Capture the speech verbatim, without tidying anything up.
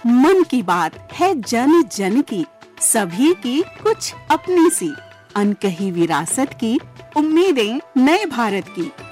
मन की बात है जन जन की, सभी की कुछ अपनी सी, अनकही विरासत की, उम्मीदें नए भारत की।